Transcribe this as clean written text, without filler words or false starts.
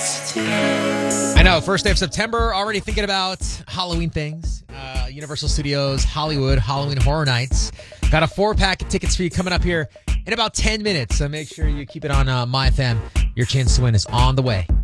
I know, first day of September, already thinking about Halloween things. Universal Studios, Hollywood, Halloween Horror Nights. Got a 4-pack of tickets for you coming up here in about 10 minutes. So make sure you keep it on MyFM. Your chance to win is on the way.